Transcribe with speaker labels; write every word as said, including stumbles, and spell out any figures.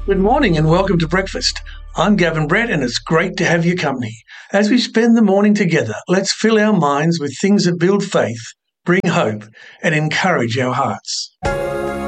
Speaker 1: Good morning and welcome to breakfast. I'm Gavin Brett and it's great to have your company. As we spend the morning together, let's fill our minds with things that build faith, bring hope, and encourage our hearts.